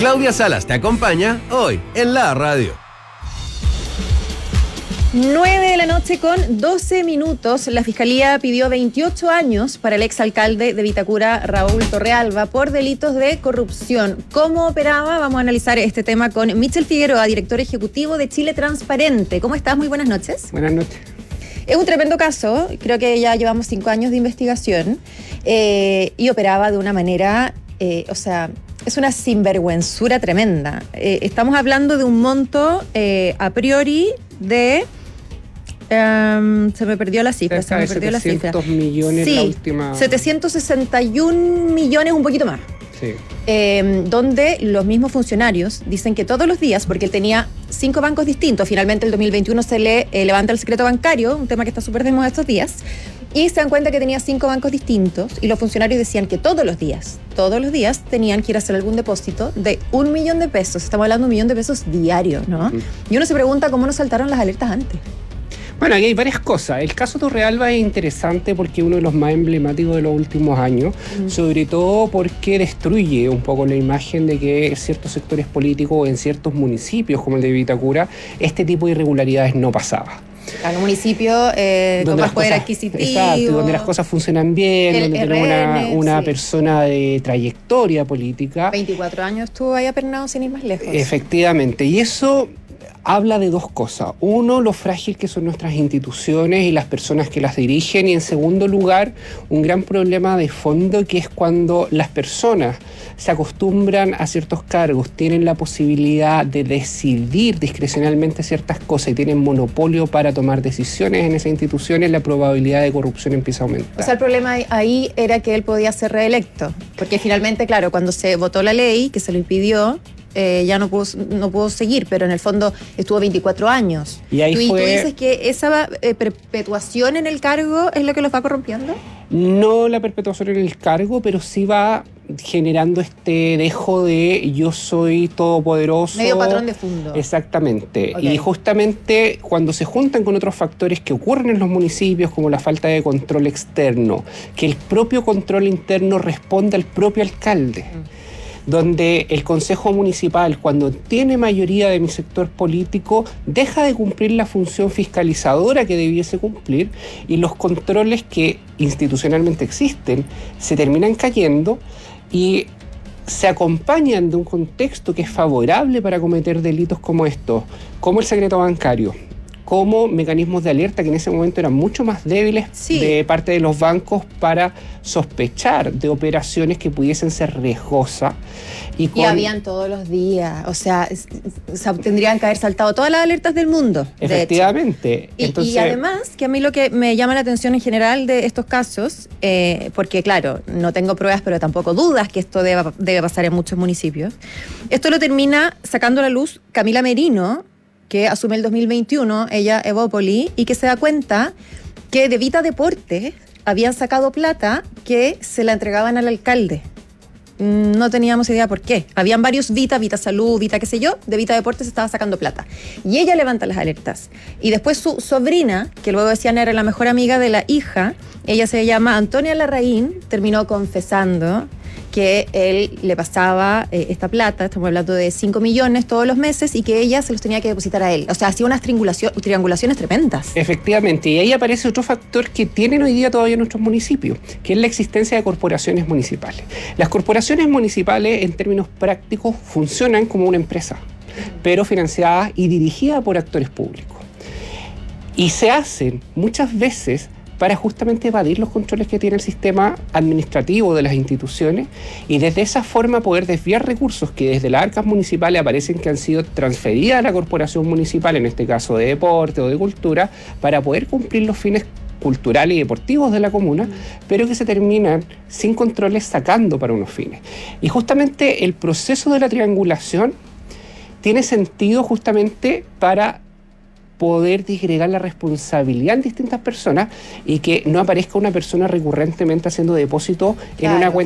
Claudia Salas te acompaña hoy en La Radio. 9:12 p.m. La Fiscalía pidió 28 años para el exalcalde de Vitacura, Raúl Torrealba, por delitos de corrupción. ¿Cómo operaba? Vamos a analizar este tema con Michel Figueroa, director ejecutivo de Chile Transparente. ¿Cómo estás? Muy buenas noches. Buenas noches. Es un tremendo caso, creo que ya llevamos 5 años de investigación y operaba de una manera, es una sinvergüenzura tremenda. Estamos hablando de un monto a priori de... se me perdió la cifra. Cerca de 700 millones sí, la última... 761 millones, un poquito más. Sí. Donde los mismos funcionarios dicen que todos los días, porque él tenía 5 bancos distintos, finalmente el 2021 se le levanta el secreto bancario, un tema que está súper de moda estos días, y se dan cuenta que tenía 5 bancos distintos, y los funcionarios decían que todos los días tenían que ir a hacer algún depósito de 1 millón de pesos. Estamos hablando de 1 millón de pesos diarios, ¿no? Y uno se pregunta cómo no saltaron las alertas antes. Bueno, aquí hay varias cosas. El caso Torrealba es interesante porque es uno de los más emblemáticos de los últimos años, sobre todo porque destruye un poco la imagen de que en ciertos sectores políticos, en ciertos municipios como el de Vitacura, este tipo de irregularidades no pasaba. A los municipios con más poder adquisitivo. Exacto, donde las cosas funcionan bien, donde tenemos una persona de trayectoria política. 24 años estuvo ahí apernado sin ir más lejos. Efectivamente, y eso habla de dos cosas. Uno, lo frágil que son nuestras instituciones y las personas que las dirigen, y en segundo lugar, un gran problema de fondo, que es cuando las personas se acostumbran a ciertos cargos, tienen la posibilidad de decidir discrecionalmente ciertas cosas y tienen monopolio para tomar decisiones en esas instituciones, la probabilidad de corrupción empieza a aumentar. O sea, el problema ahí era que él podía ser reelecto, porque finalmente, claro, cuando se votó la ley que se lo impidió, ya no pudo seguir, pero en el fondo estuvo 24 años. Y ahí ¿Tú dices que esa perpetuación en el cargo es lo que los va corrompiendo? No la perpetuación en el cargo, pero sí va generando este dejo de yo soy todopoderoso. Medio patrón de fondo. Exactamente. Okay. Y justamente cuando se juntan con otros factores que ocurren en los municipios, como la falta de control externo, que el propio control interno responde al propio alcalde. Donde el Consejo Municipal, cuando tiene mayoría de mi sector político, deja de cumplir la función fiscalizadora que debiese cumplir, y los controles que institucionalmente existen se terminan cayendo y se acompañan de un contexto que es favorable para cometer delitos como estos, como el secreto bancario, como mecanismos de alerta que en ese momento eran mucho más débiles de parte de los bancos para sospechar de operaciones que pudiesen ser riesgosas. Y habían todos los días, o sea, tendrían que haber saltado todas las alertas del mundo. Efectivamente. Y además, que a mí lo que me llama la atención en general de estos casos, porque claro, no tengo pruebas, pero tampoco dudas que esto debe pasar en muchos municipios, esto lo termina sacando a la luz Camila Merino, que asume el 2021, ella Evópoli, y que se da cuenta que de Vita Deportes habían sacado plata que se la entregaban al alcalde. No teníamos idea por qué. Habían varios Vita Salud, Vita qué sé yo, de Vita Deportes se estaba sacando plata. Y ella levanta las alertas. Y después su sobrina, que luego decían era la mejor amiga de la hija, ella se llama Antonia Larraín, terminó confesando que él le pasaba esta plata, estamos hablando de 5 millones todos los meses, y que ella se los tenía que depositar a él. O sea, hacía unas triangulaciones tremendas. Efectivamente, y ahí aparece otro factor que tienen hoy día todavía nuestros municipios, que es la existencia de corporaciones municipales. Las corporaciones municipales, en términos prácticos, funcionan como una empresa, pero financiada y dirigida por actores públicos. Y se hacen muchas veces para justamente evadir los controles que tiene el sistema administrativo de las instituciones, y desde esa forma poder desviar recursos que desde las arcas municipales aparecen que han sido transferidas a la corporación municipal, en este caso de deporte o de cultura, para poder cumplir los fines culturales y deportivos de la comuna, pero que se terminan sin controles sacando para unos fines. Y justamente el proceso de la triangulación tiene sentido justamente para poder disgregar la responsabilidad en distintas personas y que no aparezca una persona recurrentemente haciendo depósito en una cuenta